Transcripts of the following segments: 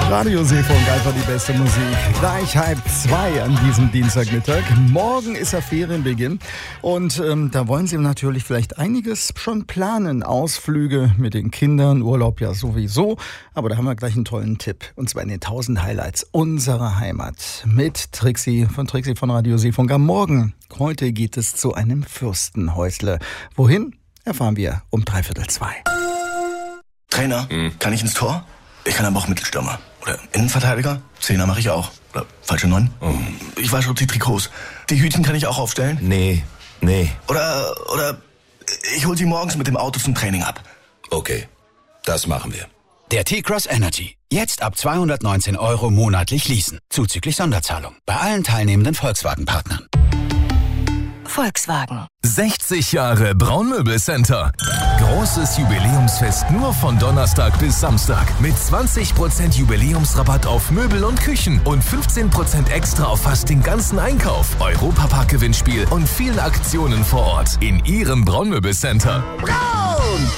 Radio Seefunk, einfach die beste Musik. Gleich 1:30 an diesem Dienstagmittag. Morgen ist ja Ferienbeginn und da wollen Sie natürlich vielleicht einiges schon planen. Ausflüge mit den Kindern, Urlaub ja sowieso. Aber da haben wir gleich einen tollen Tipp. Und zwar in den 1000 Highlights unserer Heimat. Mit Trixi von Radio Seefunk am Morgen. Heute geht es zu einem Fürstenhäusle. Wohin? Erfahren wir um 1:45. Trainer, kann ich ins Tor? Ich kann aber auch Mittelstürmer. Oder Innenverteidiger? Zehner mache ich auch. Oder falsche 9? Ich wasche die Trikots. Die Hütchen kann ich auch aufstellen? Nee. Oder ich hol sie morgens mit dem Auto zum Training ab. Okay, das machen wir. Der T-Cross Energy. Jetzt ab 219 € monatlich leasen. Zuzüglich Sonderzahlung. Bei allen teilnehmenden Volkswagen-Partnern. Volkswagen. 60 Jahre Braunmöbelcenter. Großes Jubiläumsfest nur von Donnerstag bis Samstag. Mit 20% Jubiläumsrabatt auf Möbel und Küchen und 15% extra auf fast den ganzen Einkauf. Europapark-Gewinnspiel und vielen Aktionen vor Ort. In Ihrem Braunmöbelcenter. Braun!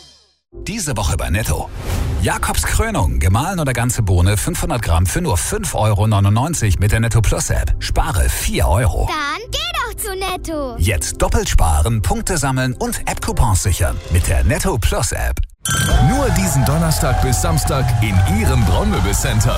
Diese Woche bei Netto. Jakobs Krönung, gemahlen oder ganze Bohne, 500 Gramm für nur 5,99 € mit der Netto Plus App. Spare 4 €. Dann geh doch zu Netto. Jetzt doppelt sparen, Punkte sammeln und App-Coupons sichern mit der Netto Plus App. Nur diesen Donnerstag bis Samstag in Ihrem Braunmöbelcenter.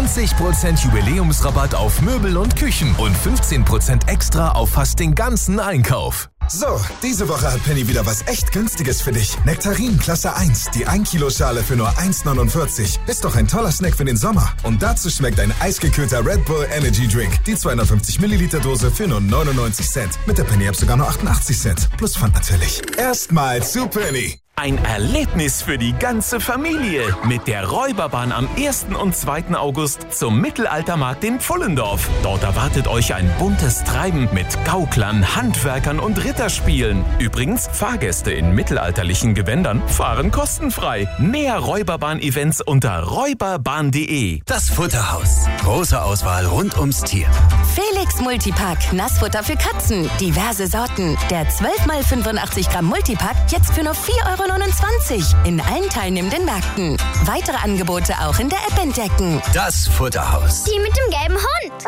20% Jubiläumsrabatt auf Möbel und Küchen und 15% extra auf fast den ganzen Einkauf. So, diese Woche hat Penny wieder was echt Günstiges für dich. Nektarin Klasse 1, die 1-Kilo-Schale für nur 1,49. Ist doch ein toller Snack für den Sommer. Und dazu schmeckt ein eisgekühlter Red Bull Energy Drink. Die 250 Milliliter Dose für nur 99 Cent. Mit der Penny-App sogar nur 88 Cent. Plus Pfand natürlich. Erstmal zu Penny. Ein Erlebnis für die ganze Familie mit der Räuberbahn am 1. und 2. August zum Mittelaltermarkt in Pfullendorf. Dort erwartet euch ein buntes Treiben mit Gauklern, Handwerkern und Ritterspielen. Übrigens, Fahrgäste in mittelalterlichen Gewändern fahren kostenfrei. Mehr Räuberbahn-Events unter räuberbahn.de. Das Futterhaus. Große Auswahl rund ums Tier. Felix Multipack. Nassfutter für Katzen. Diverse Sorten. Der 12x85 Gramm Multipack jetzt für nur 4,29 € in allen teilnehmenden Märkten. Weitere Angebote auch in der App entdecken. Das Futterhaus. Die mit dem gelben Hund.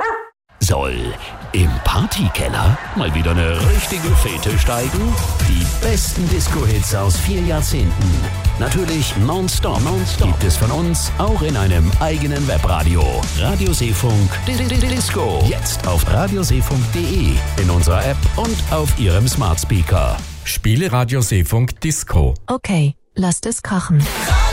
Soll im Partykeller mal wieder eine richtige Fete steigen? Die besten Disco-Hits aus 4 Jahrzehnten. Natürlich nonstop gibt es von uns auch in einem eigenen Webradio. Radio Seefunk Disco. Jetzt auf radioseefunk.de, in unserer App und auf Ihrem Smart Speaker. Spiele Radio Seefunk Disco. Okay, lasst es krachen.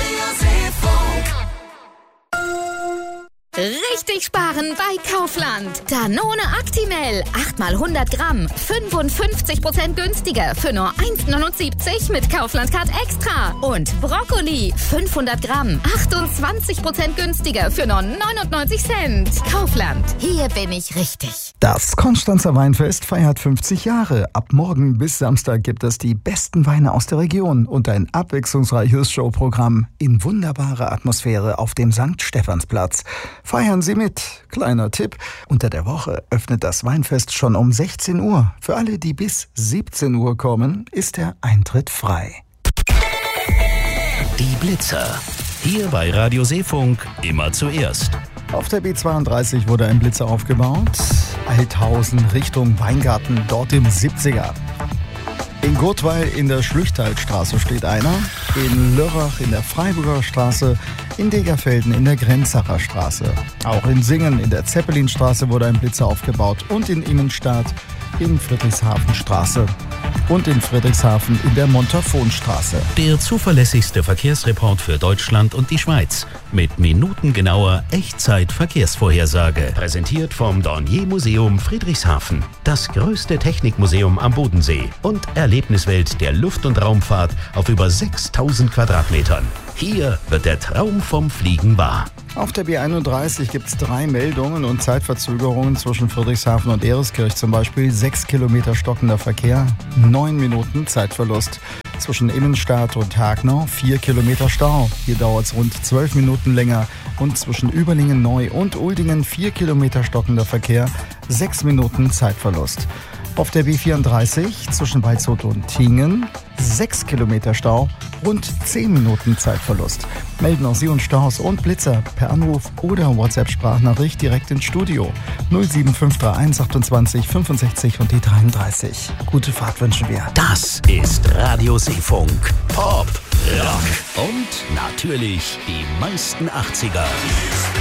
Richtig sparen bei Kaufland. Danone Actimel. 8x100 Gramm. 55% günstiger für nur 1,79 € mit Kaufland Card Extra. Und Brokkoli. 500 Gramm. 28% günstiger für nur 99 Cent. Kaufland. Hier bin ich richtig. Das Konstanzer Weinfest feiert 50 Jahre. Ab morgen bis Samstag gibt es die besten Weine aus der Region und ein abwechslungsreiches Showprogramm in wunderbarer Atmosphäre auf dem St. Stephansplatz. Feiern Sie mit. Kleiner Tipp. Unter der Woche öffnet das Weinfest schon um 16 Uhr. Für alle, die bis 17 Uhr kommen, ist der Eintritt frei. Die Blitzer. Hier bei Radio Seefunk immer zuerst. Auf der B32 wurde ein Blitzer aufgebaut. Althausen Richtung Weingarten, dort im 70er. In Gurtweil in der Schlüchtalstraße steht einer, in Lörrach in der Freiburger Straße, in Degerfelden in der Grenzacher Straße. Auch in Singen in der Zeppelinstraße wurde ein Blitzer aufgebaut und in Immenstadt in Friedrichshafenstraße und in Friedrichshafen in der Montafonstraße. Der zuverlässigste Verkehrsreport für Deutschland und die Schweiz mit minutengenauer Echtzeit-Verkehrsvorhersage. Präsentiert vom Dornier Museum Friedrichshafen, das größte Technikmuseum am Bodensee und Erlebniswelt der Luft- und Raumfahrt auf über 6000 Quadratmetern. Hier wird der Traum vom Fliegen wahr. Auf der B31 gibt es 3 Meldungen und Zeitverzögerungen zwischen Friedrichshafen und Ereskirch. Zum Beispiel 6 Kilometer stockender Verkehr, 9 Minuten Zeitverlust. Zwischen Immenstadt und Hagnau 4 Kilometer Stau. Hier dauert es rund 12 Minuten länger. Und zwischen Überlingen Neu und Uldingen 4 Kilometer stockender Verkehr, 6 Minuten Zeitverlust. Auf der B34 zwischen Waldshut und Tingen 6 Kilometer Stau, rund 10 Minuten Zeitverlust. Melden auch Sie uns Staus und Blitzer per Anruf oder WhatsApp-Sprachnachricht direkt ins Studio. 07531 28 65 und die 33. Gute Fahrt wünschen wir. Das ist Radio Seefunk. Pop, Rock und natürlich die meisten 80er.